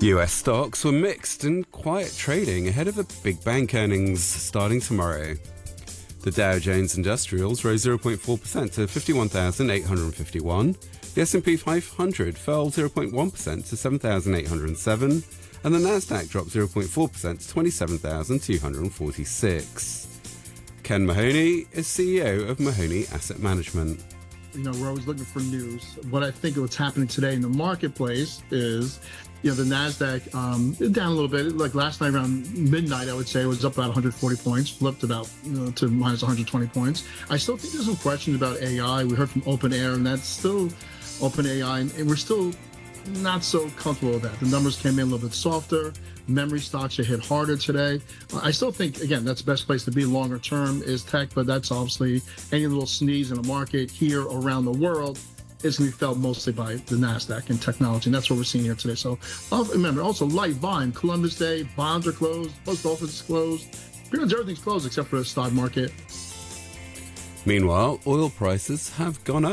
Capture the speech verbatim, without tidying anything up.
U S stocks were mixed and quiet trading ahead of the big bank earnings starting tomorrow. The Dow Jones Industrials rose zero point four percent to fifty-one thousand eight hundred fifty-one. The S and P five hundred fell zero point one percent to seven thousand eight hundred seven. And the Nasdaq dropped zero point four percent to twenty-seven thousand two hundred forty-six. Ken Mahoney is C E O of Mahoney Asset Management. You know, we're always looking for news. What I think what's happening today in the marketplace is, you know, the NASDAQ um, down a little bit. Like last night around midnight, I would say it was up about one hundred forty points, flipped about you know, to minus one hundred twenty points. I still think there's some questions about A I. We heard from OpenAI, and that's still OpenAI, and we're still not so comfortable with that. The numbers came in a little bit softer. Memory stocks are hit harder today. I still think, again, that's the best place to be longer term is tech, but that's obviously any little sneeze in the market here or around the world is going to be felt mostly by the NASDAQ and technology, and that's what we're seeing here today. So remember, also light volume, Columbus Day, bonds are closed, post office is closed. Pretty much everything's closed except for the stock market. Meanwhile, oil prices have gone up.